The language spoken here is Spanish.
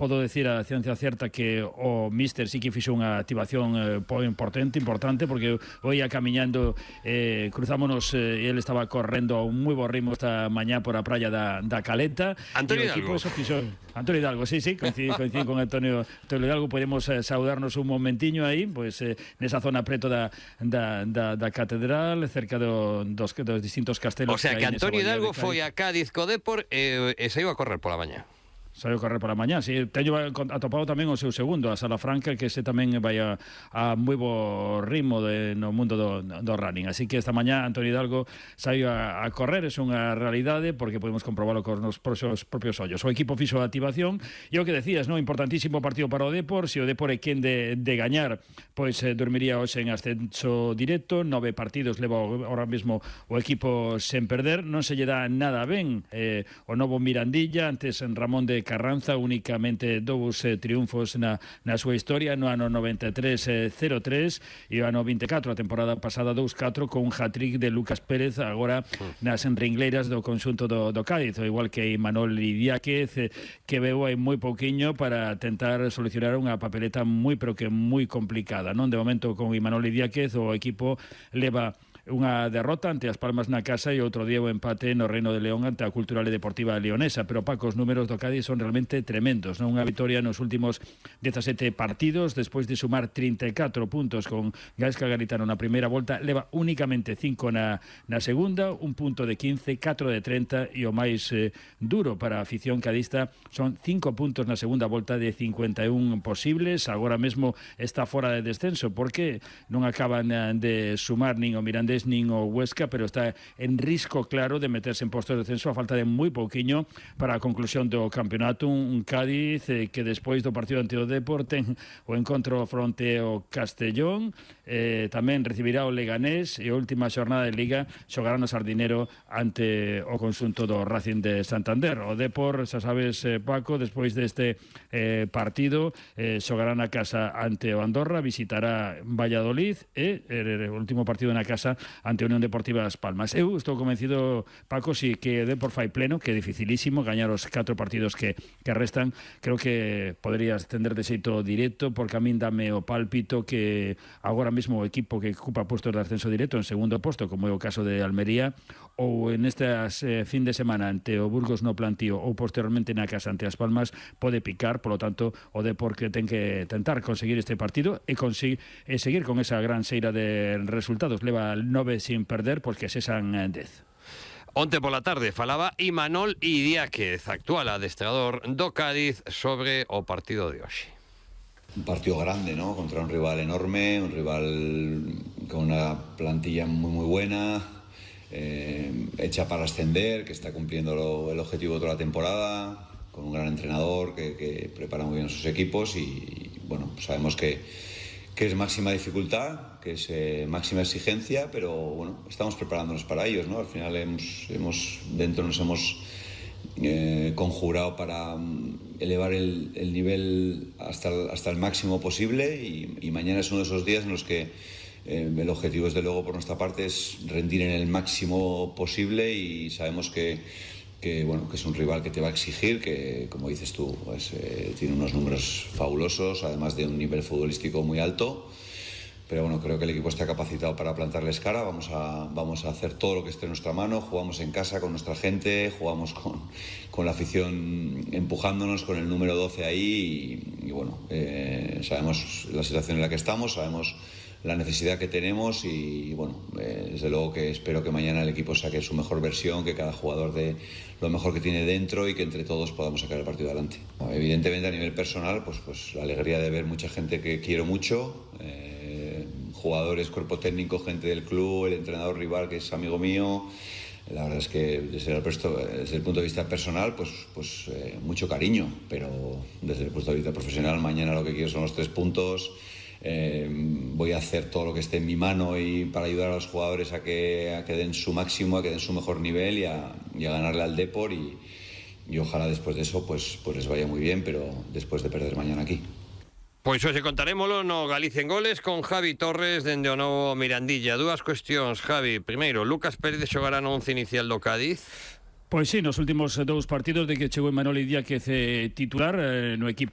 podo decir a ciencia certa que o míster sí que fixo unha activación importante, porque o ia camiñando, cruzámonos, e ele estaba correndo a un moi bo ritmo esta mañá por a praia da Caleta. Antonio Hidalgo. Antonio Hidalgo, sí, coinciden con Antonio Hidalgo. Podemos saudarnos un momentiño aí, pois nesa zona preto da catedral, cerca dos distintos castelos. O sea que Antonio Hidalgo foi a Cádiz co Dépor e saiu a correr pola mañá. Saiu correr pola mañá, si. Teño atopado tamén o seu segundo, a Salafranca, que ese tamén vai a moi bo ritmo no mundo do running. Así que esta mañá Antonio Hidalgo saiu a correr, é unha realidade, porque podemos comprobarlo con os propios ollos. O equipo fixo a activación, e o que decías, no, importantísimo partido para o Dépor. Se o Dépor é quen de gañar, pois dormiría hoxe en ascenso directo. 9 partidos leva ahora mesmo o equipo sen perder. Non se lle dá nada ben o novo Mirandilla, antes en Ramón de Carranza, únicamente 2 triunfos na súa historia. No ano 93 0-3 e o ano 24, a temporada pasada 2-4, con un hat-trick de Lucas Pérez, agora nas ringleiras do conxunto do Cádiz, igual que Imanol Idiáquez, que veu hai moi pouquiño para tentar solucionar unha papeleta moi complicada, non? De momento, con Imanol Idiáquez, o equipo leva unha derrota ante As Palmas na casa e outro día o empate no Reino de León ante a Cultural e Deportiva Leonesa. Pero, Paco, os números do Cádiz son realmente tremendos, non? Unha victoria nos últimos 17 partidos, despois de sumar 34 puntos con Gaisca Garitano na primeira volta, leva únicamente 5 na segunda, un punto de 15, 4 de 30, e o máis duro para a afición cadista son 5 puntos na segunda volta de 51 posibles. Agora mesmo está fora de descenso, porque non acaban de sumar nin o Mirandés nin o Huesca, pero está en risco claro de meterse en postos de descenso a falta de moi pouquiño para a conclusión do campeonato. Un Cádiz que despois do partido ante o Dépor ten o encontro fronte ao Castellón, tamén recibirá o Leganés, e a última xornada de Liga xogará no Sardinero ante o conxunto do Racing de Santander. O Dépor, xa sabes, Paco, despois deste partido xogará na casa ante o Andorra, visitará Valladolid e o último partido na casa ante a Unión Deportiva As Palmas. Eu estou convencido, Paco, si que o Dépor fai pleno, que é dificilísimo gañar os 4 partidos que restan. Creo que poderías tender de xeito directo, porque a min dame o pálpito que agora mesmo o equipo que ocupa postos de ascenso directo en segundo posto, como é o caso de Almería, ou en estas fin de semana ante o Burgos no Plantío, ou posteriormente na casa ante As Palmas, pode picar. Por lo tanto, o Dépor que ten que tentar conseguir este partido e seguir con esa gran xeira de resultados. Leva 9 sin perder, porque sesan 10. Onte pola tarde falaba Imanol Idiáquez, actual adestrador do Cádiz, sobre o partido de hoxe. Un partido grande, ¿no? Contra un rival enorme, un rival con una plantilla muy buena, hecha para ascender, que está cumpliendo el objetivo de toda la temporada, con un gran entrenador que prepara muy bien a sus equipos y bueno, sabemos que es máxima dificultad, que es máxima exigencia, pero bueno, estamos preparándonos para ellos, ¿no? Al final nos hemos conjurado para elevar el nivel hasta el máximo posible y mañana es uno de esos días en los que el objetivo, desde luego, por nuestra parte, es rendir en el máximo posible, y sabemos que es un rival que te va a exigir, que, como dices tú, pues, tiene unos números fabulosos, además de un nivel futbolístico muy alto. Pero bueno, creo que el equipo está capacitado para plantarles cara. Vamos a hacer todo lo que esté en nuestra mano. Jugamos en casa con nuestra gente, jugamos con la afición empujándonos, con el número 12 ahí y bueno, sabemos la situación en la que estamos, sabemos la necesidad que tenemos y bueno, desde luego que espero que mañana el equipo saque su mejor versión, que cada jugador dé lo mejor que tiene dentro y que entre todos podamos sacar el partido adelante. Evidentemente, a nivel personal, pues la alegría de ver mucha gente que quiero mucho, jugadores, cuerpo técnico, gente del club, el entrenador rival que es amigo mío. La verdad es que desde el punto de vista personal, pues mucho cariño, pero desde el punto de vista profesional, mañana lo que quiero son los 3 puntos. Voy a hacer todo lo que esté en mi mano y para ayudar a los jugadores a que den su máximo, a que den su mejor nivel y a ganarle al Dépor y ojalá después de eso pues les vaya muy bien, pero después de perder mañana aquí. Pois hoxe contarémolo no Galicia en Goles con Javi Torres dende o novo Mirandilla. Dúas cuestións, Javi. Primeiro, Lucas Pérez xogará no 11 inicial do Cádiz? Pois sí, nos últimos 2 partidos de que chegou Imanol Idiáquez titular no equipo